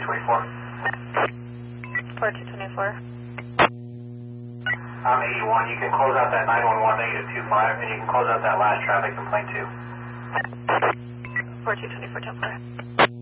24. 4224. I'm 81. You can close out that 911 -25, and you can close out that last traffic complaint too. 4224 Templar.